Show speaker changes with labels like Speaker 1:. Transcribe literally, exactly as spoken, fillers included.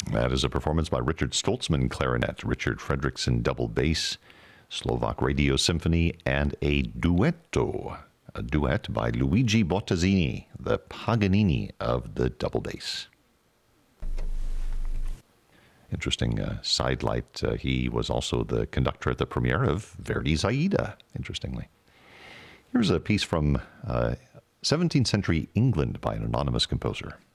Speaker 1: That is a performance by Richard Stoltzman, clarinet, Richard Fredrickson, double bass, Slovak Radio Symphony, and a duetto, a duet by Luigi Bottazzini, the Paganini of the double bass. Interesting uh, sidelight. Uh, he was also the conductor at the premiere of Verdi's Aida, interestingly. Here's a piece from uh, seventeenth century England by an anonymous composer.